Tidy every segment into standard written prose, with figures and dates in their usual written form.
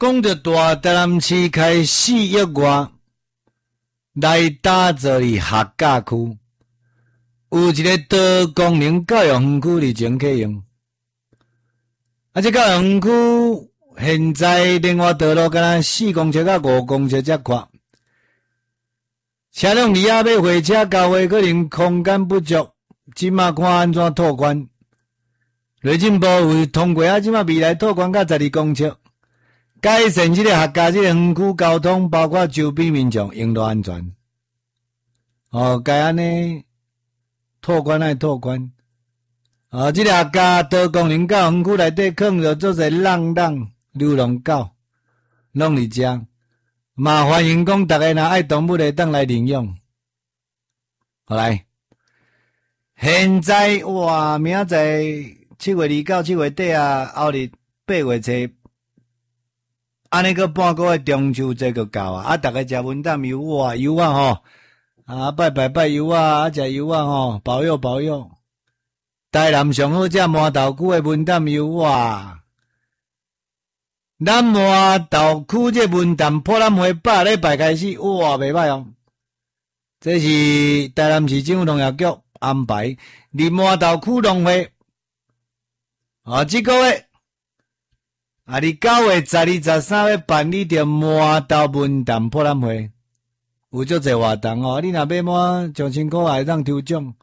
讲着大台南市开4亿外来打造的客家区，有一个多功能教育园区伫前启用。啊，这教育园区现在另外道路敢若4公尺到5公尺才宽，车辆离遐要回车交货可能空间不足，即马看安怎拓宽。内政部为通过即马未来拓宽到12公尺，改善这个客家这个园区交通，包括周边民众用路安全。该安尼拓宽来拓宽。这个客家多功能教育园区内底放着做侪浪流浪狗，拢伫遮。嘛欢迎讲大家若爱动物的当来领用。好来，现在哇，明仔7月29、7月底啊，后日8月初，安尼个半个月中秋节就到啊！大家食文旦油啊油啊吼，拜油啊，食油啊吼，保佑保佑。台南上好食麻豆区的文旦油啊！咱麻豆区这文旦破烂花8礼拜开始，哇，袂歹哦！这是台南市政府农业局安排，伫麻豆区农会这个月伫9月12、13要办理着麻豆文旦破烂会，有足侪活动哦！你若买满2000块会当抽奖。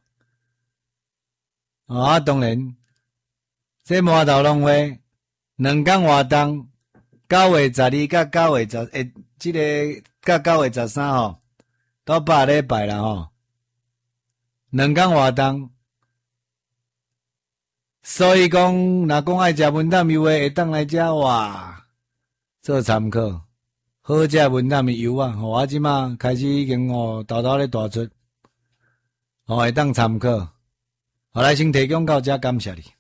当然，这麻豆农会2天活动，9月12甲9月10，这个甲9月13吼，到8礼拜啦吼，2天活动。所以讲，若讲爱食文旦油的，会当来遮哇，做参考。好食文旦油啊，我即马开始已经豆豆咧大出，会当参考。好，来先提供到这，感谢你。